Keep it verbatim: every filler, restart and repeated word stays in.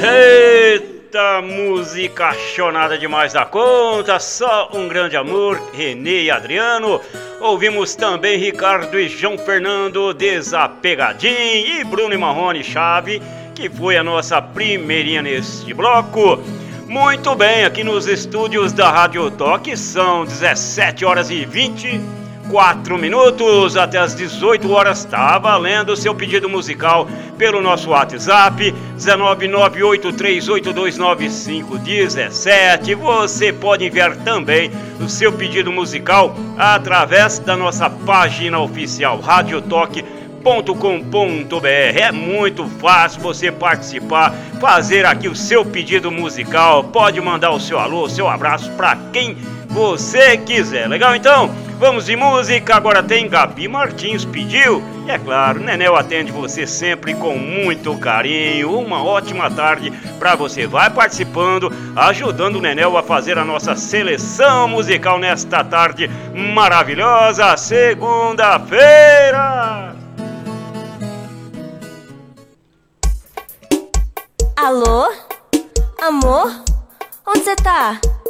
Eita, música chonada demais da conta, só um grande amor, Renê e Adriano. Ouvimos também Ricardo e João Fernando, Desapegadinho, e Bruno e Marrone Chave, que foi a nossa primeirinha neste bloco. Muito bem, aqui nos estúdios da Rádio Toque são dezessete horas e vinte e quatro minutos, até as dezoito horas tá valendo o seu pedido musical pelo nosso WhatsApp nove nove oito três oito dois nove cinco um sete. Você pode enviar também o seu pedido musical através da nossa página oficial radiotoque ponto com ponto br. É muito fácil você participar, fazer aqui o seu pedido musical, pode mandar o seu alô, o seu abraço para quem você quiser. Legal? Então, vamos de música. Agora tem Gabi Martins pediu. E é claro, Nenel atende você sempre com muito carinho. Uma ótima tarde para você. Vai participando, ajudando o Nenel a fazer a nossa seleção musical nesta tarde maravilhosa, segunda-feira. Alô? Amor? Onde você tá?